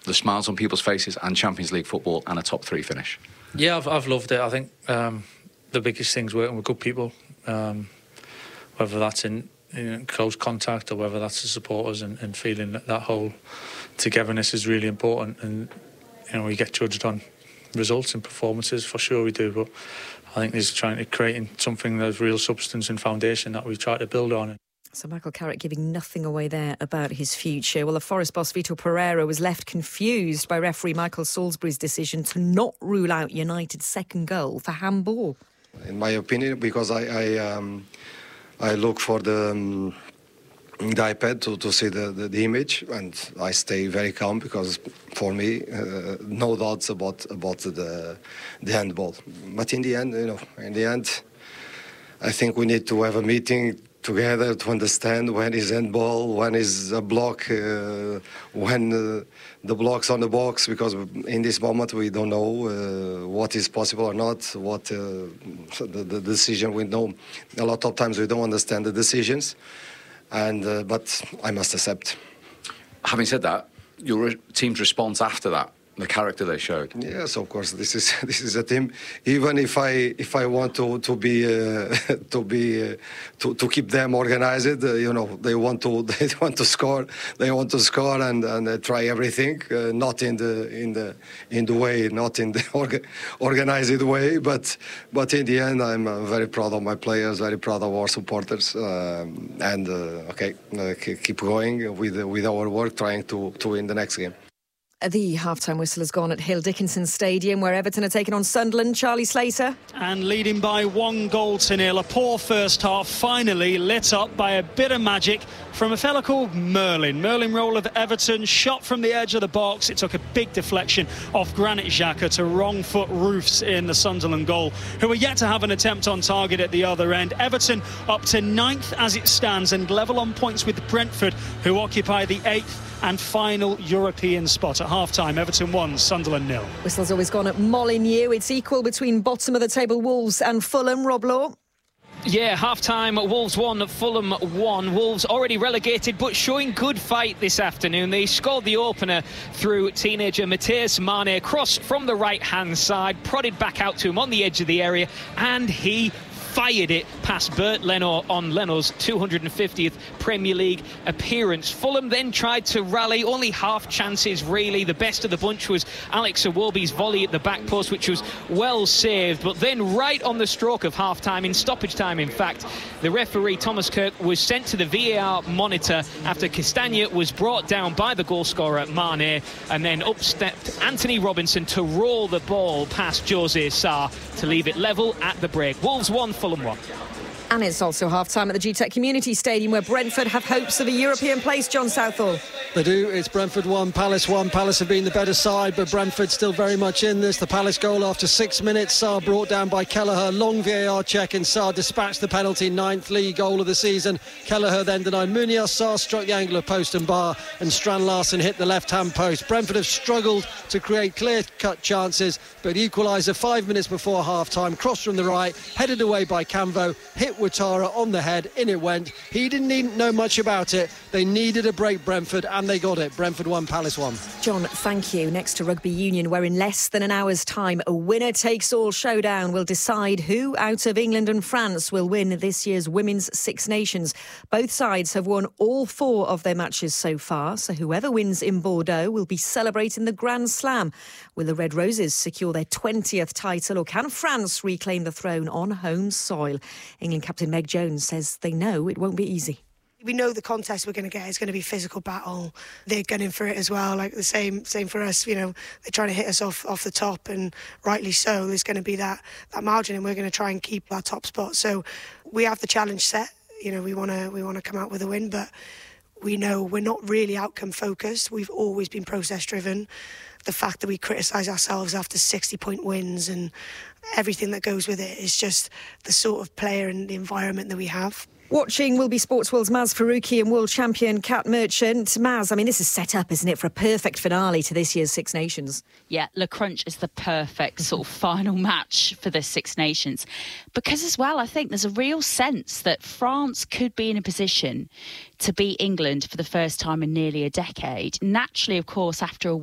the smiles on people's faces and Champions League football and a top 3 finish? Yeah, I've loved it. I think the biggest thing's working with good people, whether that's in close contact or whether that's the supporters, and feeling that whole togetherness is really important. And we get judged on results and performances, for sure we do, but I think there's trying to creating something of real substance and foundation that we try to build on. So Michael Carrick giving nothing away there about his future. Well, the Forest boss Vitor Pereira was left confused by referee Michael Salisbury's decision to not rule out United's second goal for handball. In my opinion, because I look for the iPad to see the image, and I stay very calm because for me, no doubts about the handball. But in the end, I think we need to have a meeting together to understand when is handball, when is a block, when the block's on the box, because in this moment we don't know what is possible or not, what the decision we know. A lot of times we don't understand the decisions, but I must accept. Having said that, your team's response after that, the character they showed. Yes, of course. This is a team. Even if I want to keep them organized, they want to score. They want to score and try everything. Not in the way, not in the organized way. But in the end, I'm very proud of my players, very proud of our supporters, keep going with our work, trying to win the next game. The half-time whistle has gone at Hill Dickinson Stadium, where Everton are taking on Sunderland. Charlie Slater. And leading by 1-0. A poor first half, finally lit up by a bit of magic from a fella called Merlin. Merlin Roll of Everton, shot from the edge of the box. It took a big deflection off Granit Xhaka to wrong foot roofs in the Sunderland goal, who are yet to have an attempt on target at the other end. Everton up to 9th as it stands and level on points with Brentford, who occupy the 8th and final European spot. At half-time, Everton 1, Sunderland 0. Whistle's always gone at Molineux. It's equal between bottom of the table Wolves and Fulham. Rob Law. Yeah, half-time, Wolves 1, Fulham 1. Wolves already relegated, but showing good fight this afternoon. They scored the opener through teenager Matheus Mane. Cross from the right-hand side, prodded back out to him on the edge of the area, and he fired it past Bert Leno on Leno's 250th Premier League appearance. Fulham then tried to rally, only half chances really. The best of the bunch was Alex Iwobi's volley at the back post, which was well saved. But then right on the stroke of half-time, in stoppage time in fact, the referee Thomas Kirk was sent to the VAR monitor after Castagna was brought down by the goalscorer Mane, and then up stepped Anthony Robinson to roll the ball past Jose Sarr to leave it level at the break. Wolves 1, Fulham 1. And it's also half-time at the G-Tech Community Stadium, where Brentford have hopes of a European place. John Southall. They do. It's Brentford 1, Palace 1. Palace have been the better side, but Brentford still very much in this. The Palace goal after 6 minutes. Sarr brought down by Kelleher. Long VAR check, and Sarr dispatched the penalty. 9th league goal of the season. Kelleher then denied Munoz. Sarr struck the angle of post and bar, and Strand Larsen hit the left-hand post. Brentford have struggled to create clear-cut chances, but equaliser 5 minutes before half-time. Cross from the right, headed away by Camvo, hit Ouattara on the head, in it went. He didn't know much about it. They needed a break, Brentford, and they got it. Brentford 1, Palace 1. John, thank you. Next to Rugby Union, where in less than an hour's time, a winner-takes-all showdown will decide who out of England and France will win this year's Women's Six Nations. Both sides have won all 4 of their matches so far, so whoever wins in Bordeaux will be celebrating the Grand Slam. Will the Red Roses secure their 20th title, or can France reclaim the throne on home soil? England captain Meg Jones says they know it won't be easy. We know the contest we're going to get is going to be physical battle. They're gunning for it as well, like the same for us. They're trying to hit us off the top, and rightly so. There's going to be that margin, and we're going to try and keep our top spot. So we have the challenge set. We want to come out with a win, but we know we're not really outcome focused. We've always been process driven. The fact that we criticise ourselves after 60-point wins and everything that goes with it is just the sort of player and the environment that we have. Watching will be Sportsworld's Maz Faruqi and world champion Kat Merchant. Maz, this is set up, isn't it, for a perfect finale to this year's Six Nations? Yeah, Le Crunch is the perfect sort of final match for the Six Nations. Because as well, I think there's a real sense that France could be in a position to beat England for the first time in nearly a decade. Naturally, of course, after a